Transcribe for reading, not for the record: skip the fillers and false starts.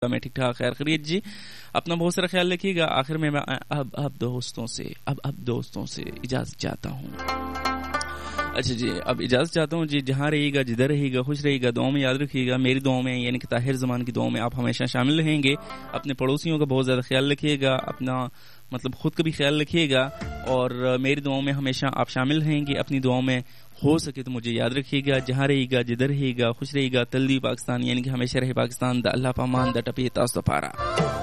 मैं ठीक ठाक खैर खैरियत जी, अपना बहुत सारा ख्याल रखिएगा। आखिर में मैं अब दोस्तों से इजाजत चाहता हूँ। अच्छा जी, अब इजाजत चाहता हूँ जी। जहाँ रहिएगा, जिधर रहिएगा, खुश रहिएगा, दुआओं में याद रखिएगा। मेरी दुआओं में यानी कि ताहिर ज़मान की दुआओं में आप हमेशा शामिल रहेंगे। अपने पड़ोसियों का बहुत ज़्यादा ख्याल रखिएगा, अपना मतलब खुद का भी ख्याल रखिएगा, और मेरी दुआओं में हमेशा आप शामिल रहेंगे। अपनी दुआओं में हो सके तो मुझे याद रखिएगा। जहाँ रहिएगा, जिधर रहिएगा, खुश रहिएगा। तल्दी पाकिस्तान यानी कि हमेशा रहे पाकिस्तान। The Allah पामान the टपी तास्तफारा।